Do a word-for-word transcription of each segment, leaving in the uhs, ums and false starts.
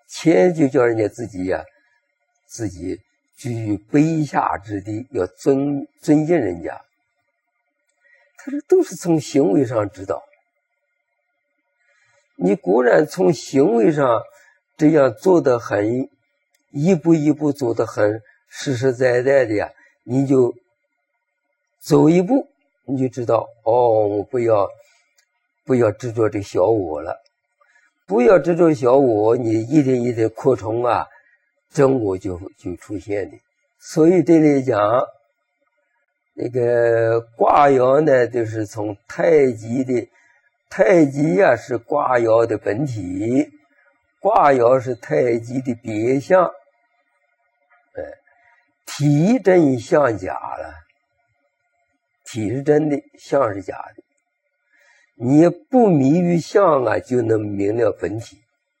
谦就叫人家自己呀、啊，自己居于卑下之地，要尊尊敬人家。他说都是从行为上知道。你固然从行为上这样做得很一步一步做得很实实在在的呀，你就走一步，你就知道哦，我不要不要执着这小我了，不要执着小我，你一点一点扩充啊，真我就就出现的。所以这里讲那个卦爻呢，就是从太极的太极呀、啊、是卦爻的本体，卦爻是太极的别象，哎，体真象假了，体是真的，象是假的。你不迷于象啊，就能明了本体。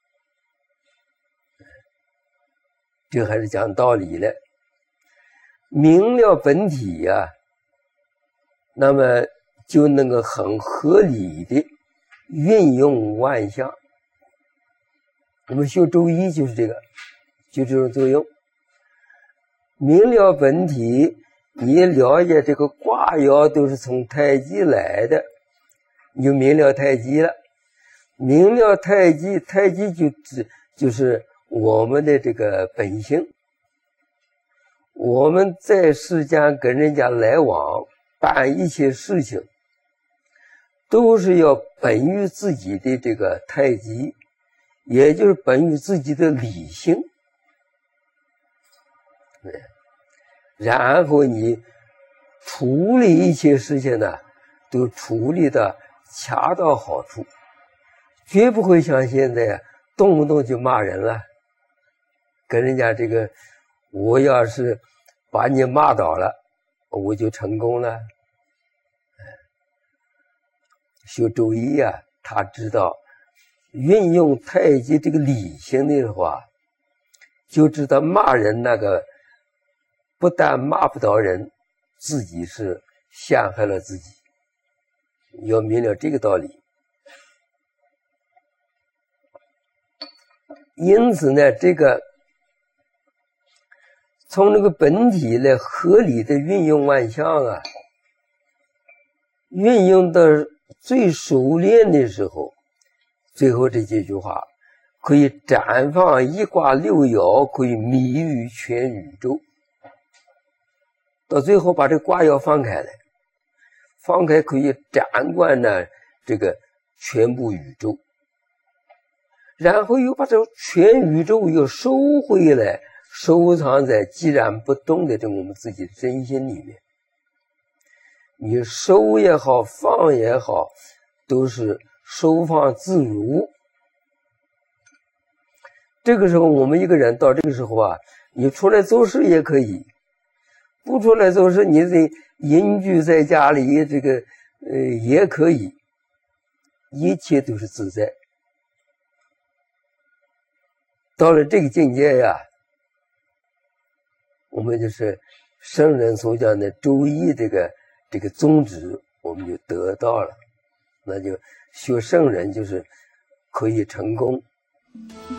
这还是讲道理了。明了本体呀、啊，那么就能够很合理的运用万象。我们修周易就是这个，就这种作用。明了本体，你了解这个卦爻都是从太极来的，你就明了太极了。明了太极，太极就指就是我们的这个本性。我们在世间跟人家来往，办一切事情，都是要本于自己的这个太极，也就是本于自己的理性。然后你处理一切事情呢，都处理的恰到好处，绝不会像现在动不动就骂人了。跟人家这个，我要是把你骂倒了，我就成功了。修周易啊，他知道运用太极这个理性的话，就知道骂人那个不但骂不倒人，自己是陷害了自己。要明了这个道理。因此呢，这个从那个本体来合理的运用万象啊，运用到最熟练的时候，最后这几句话可以绽放一卦六爻，可以迷于全宇宙。到最后把这卦爻放开来，放开可以展观呢这个全部宇宙，然后又把这全宇宙又收回来，收藏在寂然不动的这我们自己的真心里面。你收也好，放也好，都是收放自如。这个时候我们一个人到这个时候啊，你出来做事也可以，不出来做事你得隐居在家里，这个呃也可以，一切都是自在。到了这个境界呀，我们就是圣人所讲的周易这个这个宗旨，我们就得到了。那就学圣人就是可以成功。